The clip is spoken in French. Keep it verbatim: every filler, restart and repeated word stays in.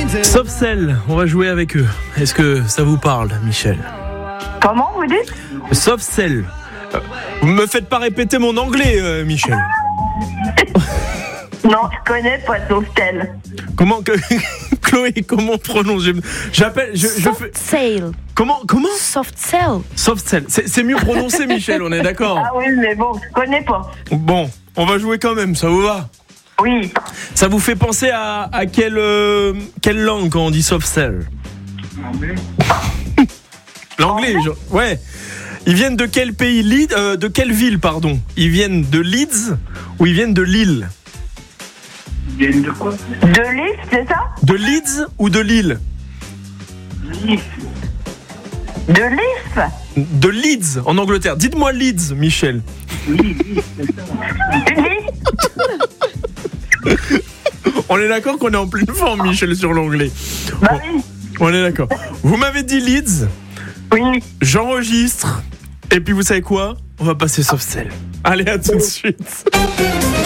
Softcell, on va jouer avec eux. Est-ce que ça vous parle, Michel? Comment vous dites? Softcell. Euh, Vous me faites pas répéter mon anglais, euh, Michel. Non, je connais pas Softcell. Comment que Chloé, comment on prononce? Je- J'appelle, je, je fais. Softcell. Comment, comment? Softcell. Softcell. C'est, c'est mieux prononcé, Michel. On est d'accord. Ah oui, mais bon, je connais pas. Bon, on va jouer quand même. Ça vous va? Oui. Ça vous fait penser à, à quelle, euh, quelle langue quand on dit Softcell? L'anglais. L'anglais, genre, ouais. Ils viennent de quel pays? Leeds, euh, de quelle ville, pardon? Ils viennent de Leeds ou ils viennent de Lille? Ils viennent de quoi? De Lille, c'est ça? De Leeds ou de Lille? De Lif? De Leeds, en Angleterre. Dites-moi Leeds, Michel. Oui, oui, c'est ça. Lille? On est d'accord qu'on est en pleine forme, Michel, sur l'anglais. Bah Bon, oui. on est d'accord. Vous m'avez dit Leeds, Oui. j'enregistre, et puis vous savez quoi? On va passer Softcell. Allez, à tout de suite.